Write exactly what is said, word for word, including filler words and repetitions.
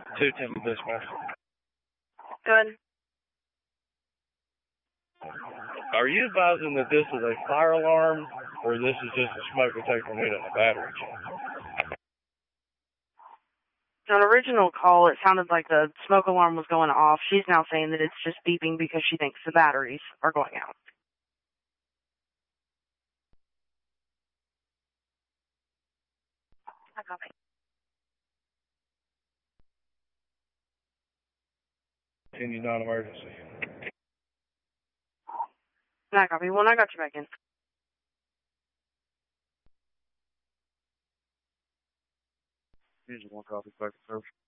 two ten dispatch. Good. Are you advising that this is a fire alarm, or this is just a smoke detector needing a battery change? On an original call, it sounded like the smoke alarm was going off. She's now saying that it's just beeping because she thinks the batteries are going out. I copy. Continue non-emergency. I copy. Well, I got you back in. Here's one copy back to service.